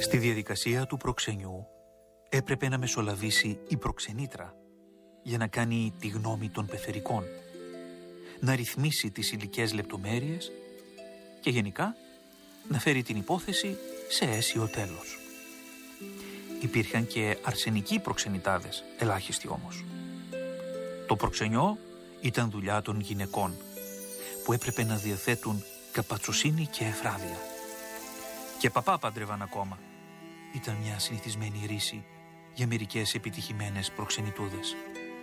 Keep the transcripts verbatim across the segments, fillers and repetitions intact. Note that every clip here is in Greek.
Στη διαδικασία του προξενιού έπρεπε να μεσολαβήσει η προξενήτρα για να κάνει τη γνώμη των πεθερικών, να ρυθμίσει τις υλικές λεπτομέρειες και γενικά να φέρει την υπόθεση σε αίσιο τέλος. Υπήρχαν και αρσενικοί προξενητάδες, ελάχιστοι όμως. Το προξενιό ήταν δουλειά των γυναικών, που έπρεπε να διαθέτουν καπατσοσύνη και εφράδια. Και παπά πάντρευαν ακόμα. Ήταν μια συνηθισμένη ρίση για μερικές επιτυχημένες προξενητούδες.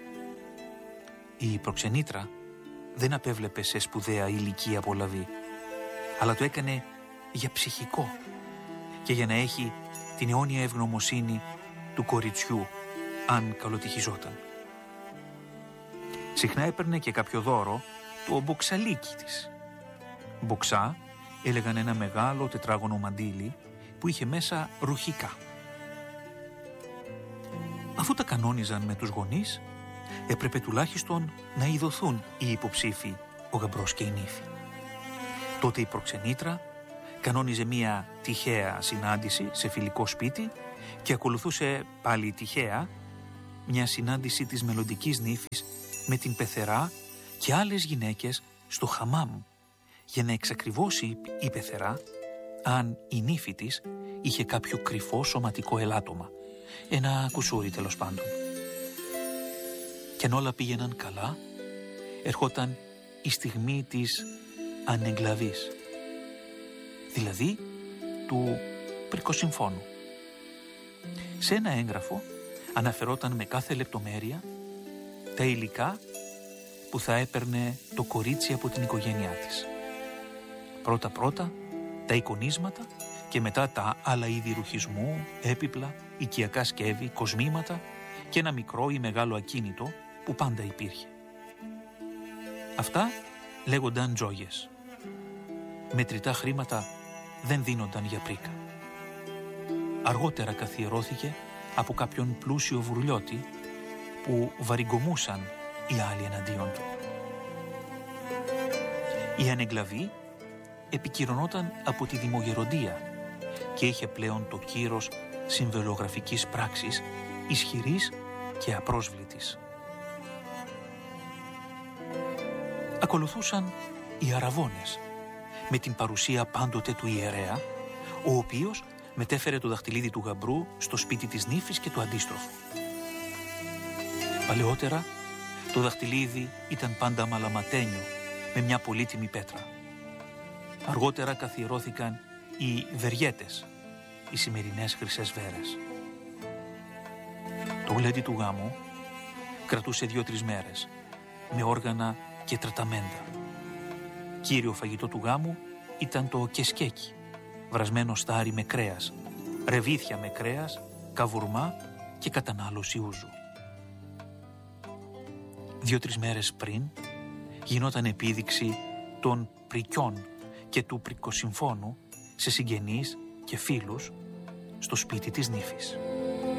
Η προξενήτρα δεν απέβλεπε σε σπουδαία ηλική απολαβή, αλλά το έκανε για ψυχικό και για να έχει την αιώνια ευγνωμοσύνη του κοριτσιού, αν καλοτυχιζόταν. Συχνά έπαιρνε και κάποιο δώρο το μποξαλίκι της. Μποξά έλεγαν ένα μεγάλο τετράγωνο μαντίλι που είχε μέσα ρουχικά. Αφού τα κανόνιζαν με τους γονείς, έπρεπε τουλάχιστον να ειδωθούν οι υποψήφοι, ο γαμπρός και η νύφη. Τότε η προξενήτρα κανόνιζε μία τυχαία συνάντηση σε φιλικό σπίτι και ακολουθούσε πάλι τυχαία μια συνάντηση της μελλοντικής νύφης με την πεθερά και άλλες γυναίκες στο χαμάμ, για να εξακριβώσει η πεθερά αν η νύφη της είχε κάποιο κρυφό σωματικό ελάττωμα, ένα κουσούρι τέλος πάντων. Και αν όλα πήγαιναν καλά, ερχόταν η στιγμή της ανεγκλαβής, δηλαδή του πρικοσυμφώνου. Σε ένα έγγραφο αναφερόταν με κάθε λεπτομέρεια τα υλικά που θα έπαιρνε το κορίτσι από την οικογένειά της. Πρώτα-πρώτα τα εικονίσματα και μετά τα άλλα είδη ρουχισμού, έπιπλα, οικιακά σκεύη, κοσμήματα και ένα μικρό ή μεγάλο ακίνητο που πάντα υπήρχε. Αυτά λέγονταν τζόγες. Μετρητά χρήματα δεν δίνονταν για πρίκα. Αργότερα καθιερώθηκε από κάποιον πλούσιο βουρλιώτη που βαριγκομούσαν οι άλλοι εναντίον του. Η ανεγκλαβή επικυρωνόταν από τη δημογεροντία και είχε πλέον το κύρος συμβελογραφικής πράξης ισχυρής και απρόσβλητης. Ακολουθούσαν οι αραβώνες, με την παρουσία πάντοτε του ιερέα, ο οποίος μετέφερε το δαχτυλίδι του γαμπρού στο σπίτι της νύφης και το αντίστροφο. Παλαιότερα, το δαχτυλίδι ήταν πάντα μαλαματένιο με μια πολύτιμη πέτρα. Αργότερα καθιερώθηκαν οι βεριέτες, οι σημερινές χρυσές βέρες. Το γλέντι του γάμου κρατούσε δύο-τρεις μέρες, με όργανα και τραταμέντα. Κύριο φαγητό του γάμου ήταν το κεσκέκι, βρασμένο στάρι με κρέας, ρεβίθια με κρέας, καβουρμά και κατανάλωση ούζου. Δύο-τρεις μέρες πριν γινόταν επίδειξη των πρικιών και του πρικοσυμφώνου σε συγγενείς και φίλους στο σπίτι της νύφης.